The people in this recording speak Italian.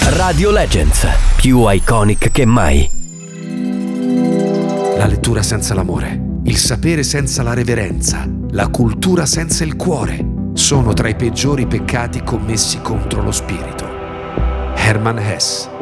Radio Legends, più iconic che mai. La lettura senza l'amore, il sapere senza la reverenza, la cultura senza il cuore sono tra i peggiori peccati commessi contro lo spirito. Hermann Hesse.